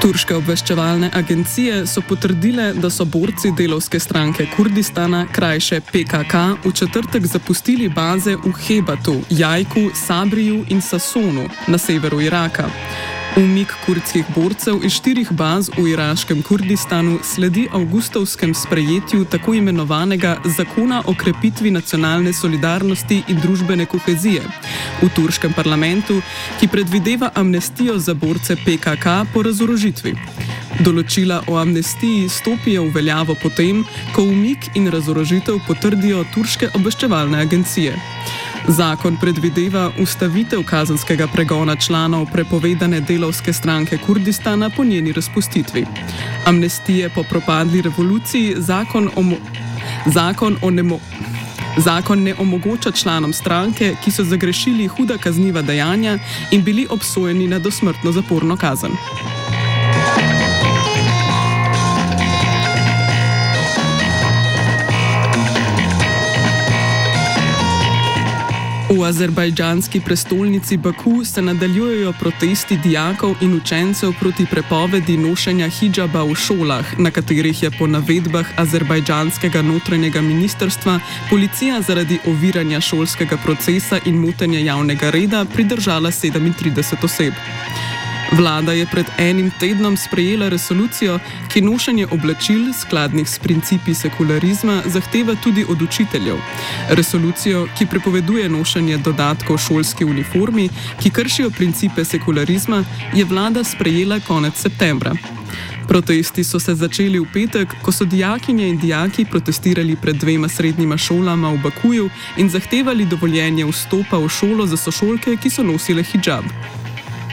Turške obveščevalne agencije so potrdile, da so borci delovske stranke Kurdistana, krajše PKK, v četrtek zapustili baze v Hebatu, Jajku, Sabriju in Sasonu na severu Iraka. Umik kurdskih borcev iz 4 baz v iraškem Kurdistanu sledi avgustovskem sprejetju tako imenovanega Zakona o krepitvi nacionalne solidarnosti in družbene kohezije v turškem parlamentu, ki predvideva amnestijo za borce PKK po razorožitvi. Določila o amnestiji stopijo v veljavo potem, ko umik in razorožitev potrdijo turške obveščevalne agencije. Zakon predvideva ustavitev kazenskega pregona članov prepovedane delovske stranke Kurdistana po njeni razpustitvi. Amnestije po propadli revoluciji Zakon ne omogoča članom stranke, ki so zagrešili huda kazniva dejanja in bili obsojeni na dosmrtno zaporno kazen. V azerbajdžanski prestolnici Baku se nadaljujejo protesti dijakov in učencev proti prepovedi nošenja hidžaba v šolah, na katerih je po navedbah azerbajdžanskega notranjega ministrstva policija zaradi oviranja šolskega procesa in motenja javnega reda pridržala 37 oseb. Vlada je pred enim tednom sprejela resolucijo, ki nošenje oblačil, skladnih s principi sekularizma, zahteva tudi od učiteljev. Resolucijo, ki prepoveduje nošenje dodatkov šolski uniformi, ki kršijo principe sekularizma, je vlada sprejela konec septembra. Protesti so se začeli v petek, ko so dijakinje in dijaki protestirali pred 2 srednjima šolama v Bakuju in zahtevali dovoljenje vstopa v šolo za sošolke, ki so nosile hidžab.